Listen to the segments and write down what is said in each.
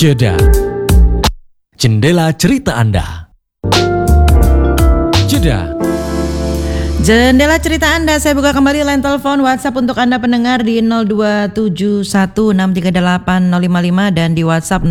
Jeda. Jendela cerita Anda. Jeda. Jendela cerita Anda, saya buka kembali line telepon WhatsApp untuk Anda pendengar di 02716380555 dan di WhatsApp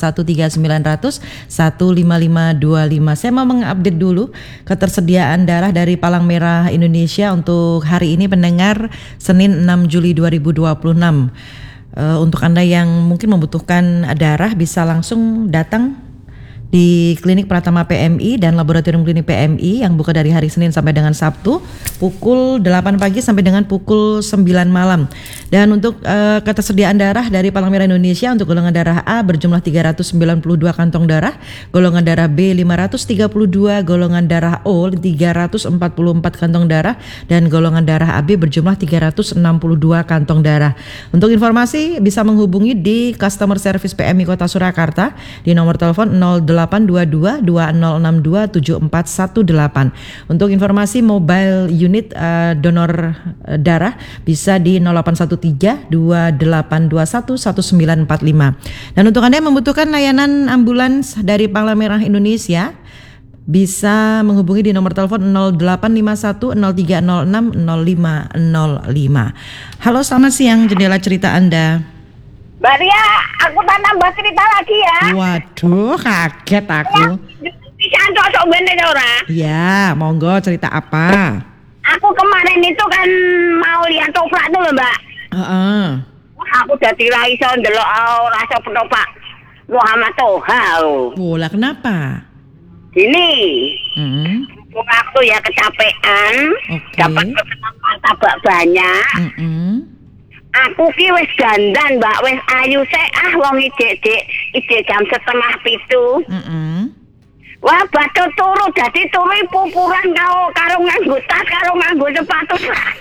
081390015525. Saya mau mengupdate dulu ketersediaan darah dari Palang Merah Indonesia untuk hari ini pendengar Senin 6 Juli 2026. Untuk Anda yang mungkin membutuhkan darah bisa langsung datang di Klinik Pratama PMI dan Laboratorium Klinik PMI yang buka dari hari Senin sampai dengan Sabtu pukul 8 pagi sampai dengan pukul 9 malam. Dan untuk ketersediaan darah dari Palang Merah Indonesia untuk golongan darah A berjumlah 392 kantong darah, golongan darah B 532, golongan darah O 344 kantong darah, dan golongan darah AB berjumlah 362 kantong darah. Untuk informasi bisa menghubungi di Customer Service PMI Kota Surakarta di nomor telepon 0822 2062 7418. Untuk informasi mobile unit donor darah bisa di 0813 2821 1945. Dan untuk Anda yang membutuhkan layanan ambulans dari Palang Merah Indonesia bisa menghubungi di nomor telepon 0851 0306 0505. Halo, selamat siang, jendela cerita Anda. Mbak Ria, aku tak nambah cerita lagi ya. Waduh, kaget aku. Bisa cocok bener ora? Ya, monggo, cerita apa? Aku kemarin itu kan mau lihat toprak tuh loh Mbak. Aku udah tirai so ndelok rasa petopak Muhammad Toha. Bola kenapa? Ini aku ya kecapean, dapat kesempatan tabak banyak. Aku ki wis dandan Mbak, wis ayu sik wong ijek jam 6:30. Wah, batu turu dadi turu pupuran karo nganggo tas karo nganggo sepatu.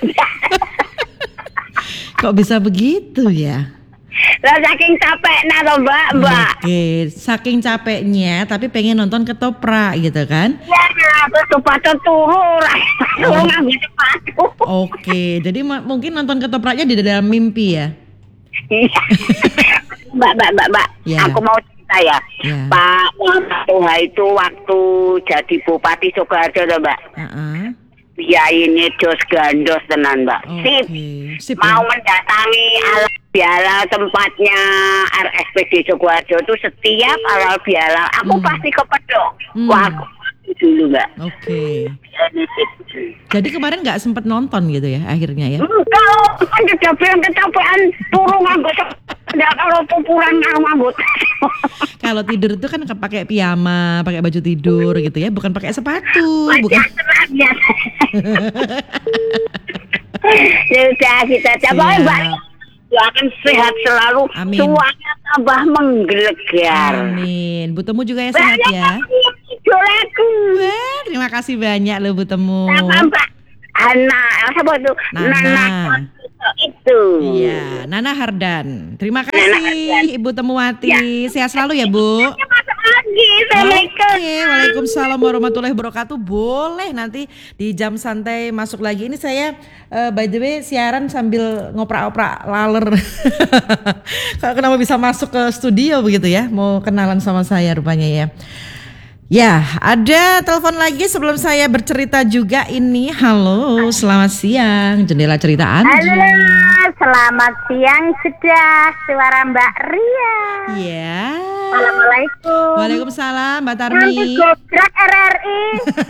Kok bisa begitu ya? Lah saking capeknya loh Mbak. Oke, saking capeknya tapi pengen nonton ketoprak gitu kan? Iya, aku batu turu nganggo sepatu. Oke, jadi mungkin nonton ketopraknya di dalam mimpi ya? Iya. Mbak. Ya. Aku mau cerita ya. Pak Toha itu waktu jadi Bupati Sukoharjo loh Mbak. Biayanya dos gandos tenan Mbak. Sip mau mendatangi alat biala tempatnya RSPD Sukoharjo itu setiap alat biala aku pasti kepedok. Wah, aku dulu Mbak. Oke. Jadi kemarin nggak sempat nonton gitu ya akhirnya ya? Kalau kan kecapean turu nganggo nggak kalau pupuran nganggo. Kalau tidur itu kan pakai piyama, pakai baju tidur gitu ya, bukan pakai sepatu. Bukan. Sudah kita coba Mbak. Ya akan sehat selalu. Amin. Semuanya tambah menggelegar. Amin. Bu Temu juga ya sehat ya. Terima kasih banyak loh Bu Temu. Mbak Ana, siapa itu? Nana itu. Iya, Nana Hardan. Terima kasih Ibu Temuwati. Sehat selalu ya Bu. Assalamualaikum. Waalaikumsalam warahmatullahi wabarakatuh. Boleh nanti di jam santai masuk lagi. Ini saya by the way siaran sambil ngoprak-oprak laler. Kenapa bisa masuk ke studio begitu ya? Mau kenalan sama saya rupanya ya. Ya, ada telepon lagi sebelum saya bercerita juga ini. Halo, selamat siang. Jendela cerita Anda. Halo, selamat siang sudah. Suara Mbak Ria. Iya. Assalamualaikum. Waalaikumsalam, Mbak Tarmi. Nanti gobrak RRI.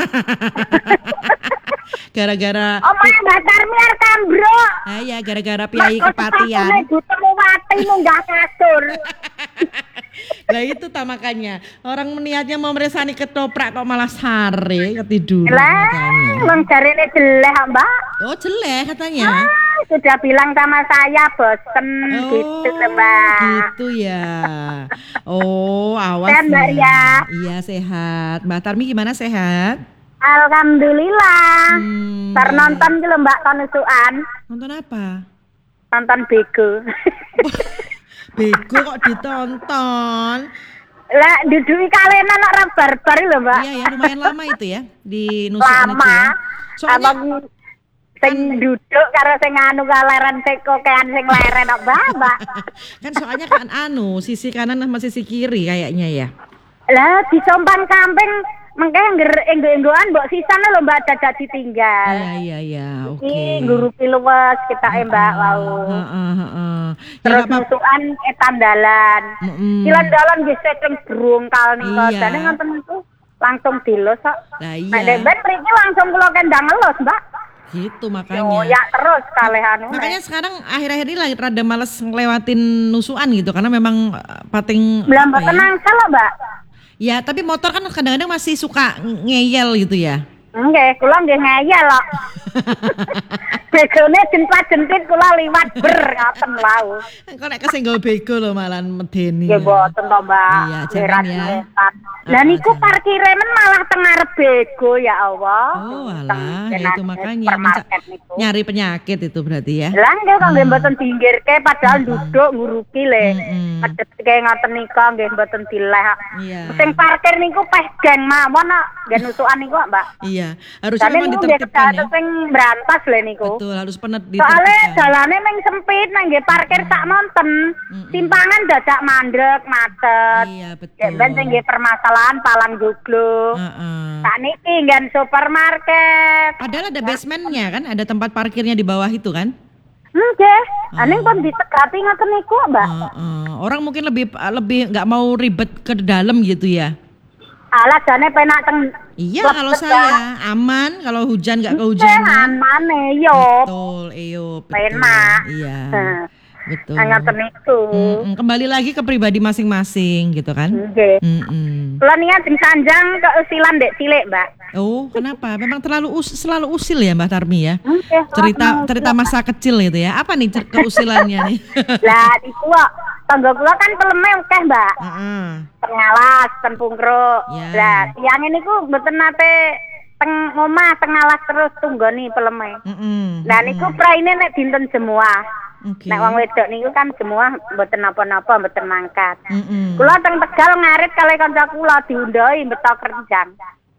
Gara-gara Mbak Tarmi rekam bro. Ya, gara-gara piai kepatian. Aku temu mati munggah kasur. Lah itu tak makanya orang niatnya mau meresani ketoprak kok malah sare ketiduran lah, katanya. Wong jarene jelek Mbak. Oh jelek katanya. Sudah bilang sama saya bosen gitu Mbak. Gitu ya. Oh awas sehat, Mbak ya. Ria. Iya sehat. Mbak Tarmi gimana sehat? Alhamdulillah. Nonton gitu Mbak konusuan. Nonton apa? Nonton Bego. Bego kok ditonton. Lah duduk kalian anak barbar lho Mbak. Iya ya lumayan lama itu ya di Nusa lama. itu ya. Soalnya Sing duduk karo sing anu kaleren teko kean sing leren kok Mbak. Kan soalnya kan sisi kanan sama sisi kiri kayaknya ya. Lah disompan kamping mengke enggo-enggoan mbok sisane lho Mbak dadak ditinggal. Iya, oke. Iki ngurupi luwes kita Mbak wau. Heeh. Terus musuhan etan dalan. Silan dalan nggih seteng brungkal nika. Jane ngoten niku langsung dilos kok. Lah iya. Nek ben mriki langsung kula kendang ngelos, Mbak. Gitu makanya. Oh ya terus kalih anu. Makanya sekarang akhir-akhir ini lagi rada males ngelewatin nusuan gitu karena memang pating Belum tenang kalau Mbak. Ya, tapi motor kan kadang-kadang masih suka ngeyel gitu ya. Nggih, kula nggih ngeyel kok. Begone jemplat-jempit kula liwat ngoten wau. Kok nek kesenggol bego lho malan medeni. Nggih mboten to, Mbak. Iya, jangan ya. Lah niku parkire men malah teng ngarep bego ya Allah. Oh, alah, ya itu makanya nyari penyakit itu berarti ya. Lah nggih kok nggih mboten pinggirke padahal duduk nguruki le. Padhet kaya ngoten nika nggih mboten dileh. Iya. Sing parkir niku peh geng mawon kok, nggih nusukan niku Mbak. Iya, harusnya memang ditertibkan ya. Sing berantas le niku. Betul, harus ditertibkan. Soale dalane meng sempit nang nggih parkir sak monten. Timpangan dadak mandek, macet. Iya, betul. Ben sing nggih permasalahan palang joglo. Tak niki nggen supermarket. Padahal ada basementnya kan, ada tempat parkirnya di bawah itu kan? Nggih. Aning kon ditegati ngoten niku, Mbak. Orang mungkin lebih nggak mau ribet ke dalam gitu ya. Alah jane penak teng. Iya kalau saya aman, kalau hujan nggak kehujanan. Aman yo. Betul, betul. Penak. Iya. Betul. Ngoten niku. Kembali lagi ke pribadi masing-masing gitu kan? Nggih. Kula niat sing sanjang keusilan Dek cilik, Mbak. Oh, kenapa? Memang selalu usil ya Mbak Tarmi ya? Okay, cerita masa kecil itu ya. Apa nih keusilannya nih? Lah niku tangga kula kan peleme akeh, Mbak. Tengalas, ten Pungkruk. Lah, tiyang niku mboten nate teng omah tengalas terus tunggoni peleme. Lah niku praine nek dinten jemuah. Nek wong wedok niku kan jemuah mboten napa-napa, mboten mangkat. Kula teng Tegal ngarit kalih kanca kula diundhahi beto kerjang.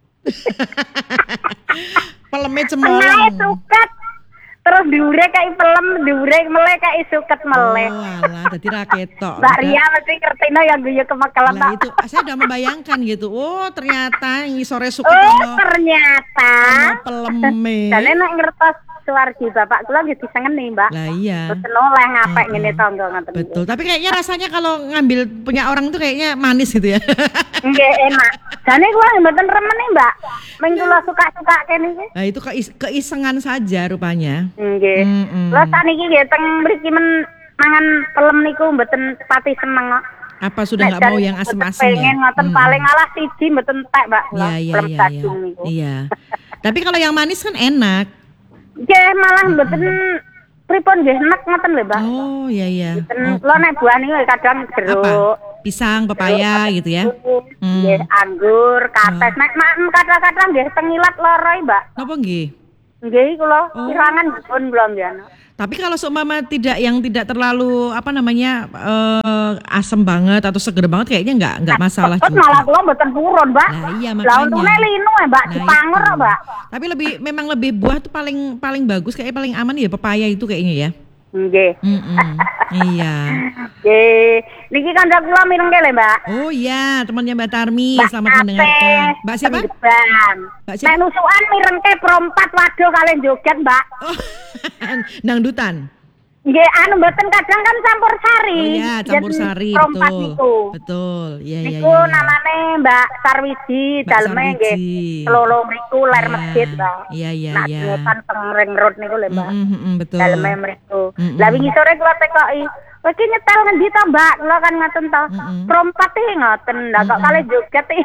Peleme cemolong. Suket. Terus diure kayak pelem, diure melek kayak suket melek. Oh alah, dadi ra ketok. Mbak Ria mesti ngertino yang guyu kemakalan. Lah itu saya udah membayangkan gitu. Oh, ternyata ngisore suket ternyata peleme. Dan nek ngertos suwargi bapak kula nggih disengeni, Mbak. Lah iya. Boten oleh ngapek ngene tangga ngoten. Betul, tapi kayaknya rasanya kalau ngambil punya orang itu kayaknya manis gitu ya. Nggih enak. Jane kula mboten remen nih, Mbak. Meng kula suka-suka kene iki. Nah, itu keisengan saja rupanya. Nggih. Lah sakniki nggih teng mriki mangan pelem niku mboten pati seneng kok. Apa sudah enggak mau yang asem-asem ya? Pengen ngoten paling alah siji mboten tek, Mbak. Iya. Tapi kalau yang manis kan enak. Nggih, malah mboten pripun nggih enak ngoten lho, Mbak. Oh, iya. Lo nek buah niku kadang jeruk, pisang, pepaya gitu ya. Nggih, anggur, kates. Nek kadang-kadang nggih tengilat loro, Mbak. Napa nggih? Nggih, kula kirangan pun belum ya. Tapi kalau seumpama yang tidak terlalu asam banget atau seger banget kayaknya enggak masalah juga. Malah kula mboten purun, Mbak. Nah, iya makanya. Lah untune linu Mbak, dipanger kok, Mbak. Tapi memang lebih buah tuh paling bagus kayaknya paling aman ya pepaya itu kayaknya ya. Nggih. Iya. Nggih. Niki kanca kula minum kele, Mbak. Oh iya, temannya Mbak Tarmi, selamat mendengarkan. Mbak siapa? Mbak siapa? Nek nusukan mirengke perompat waduh kalih joget, Mbak. Oh. Dangdutan. Nggih, mboten kadang kan campur sari. Oh iya, campur sari, betul. Betul. Iya. Niku namane Mbak Sarwiji, daleme nggih. Lolo mriku ler masjid, Mbak. Iya. Nah, teng ring road niku lho, Mbak. Betul. Daleme mriku. Lah wingi sore kula tekoki, "Kowe iki nyetel ngendi to, Mbak?" Kula kan ngoten to. Perompat iki ngoten. Lah kok kalih joget iki.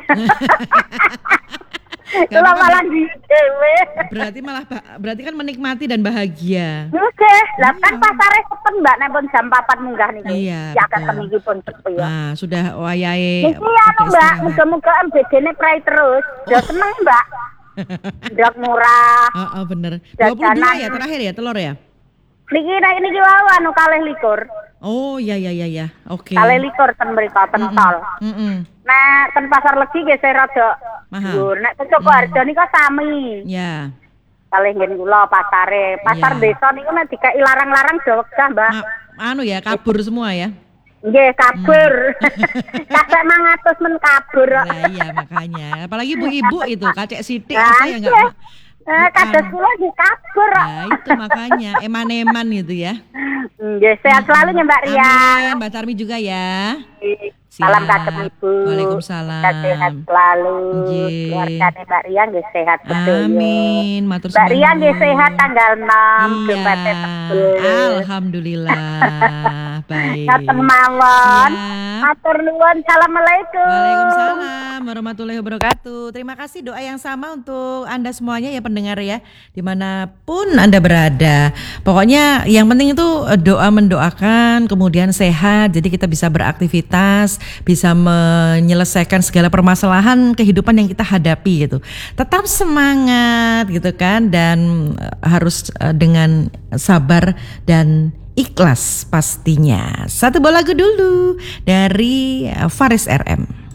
Kula malah di dhewe. Berarti kan menikmati dan bahagia. Oke, lah kan pasare sepen Mbak nek pun jam 4 munggah niku. Iya. Ya akan niki pun sepi ya. Nah, sudah wayahe. Iki Mbak, muga-muga MBD-ne prai terus. Ya seneng, Mbak. Ndok murah. Heeh, bener. 22 ya terakhir ya telur ya? Niki wae kalih likur. Oh, iya. Oke. Kalih likur ten mriko ten tol. Nah, ten pasar Legi nggih saya rada mahal. Nek Sukoharjo nika sami. Ya. Kalih ngen kula pasare. Pasar desa niku nek dikai larang-larang do wegah, Mbak. Anu ya, kabur semua ya. Nggih, kabur. Kakek 500 men kabur. Nah, iya makanya. Apalagi ibu-ibu itu, kacek sithik saya enggak. Kados kula nggih kabur. Nah, itu makanya eman-eman gitu ya. Nggih, sehat selalu ya Mbak Ria. Amin, Mbak Tarmi juga ya. Salam kagem Ibu. Waalaikumsalam. Sehat selalu. Keluargane Mbak Ria nggih sehat betul. Amin, matur Mbak Ria nggih sehat tanggal 6 Iya. Alhamdulillah. Baik. Ngaten mawon. Matur nuwun. Assalamualaikum. Waalaikumsalam warahmatullahi wabarakatuh. Terima kasih doa yang sama untuk Anda semuanya ya pendengar ya, dimanapun Anda berada. Pokoknya yang penting itu doa mendoakan, kemudian sehat, jadi kita bisa beraktivitas, bisa menyelesaikan segala permasalahan kehidupan yang kita hadapi gitu. Tetap semangat gitu kan, dan harus dengan sabar dan ikhlas pastinya. Satu bola lagu dulu dari Faris RM.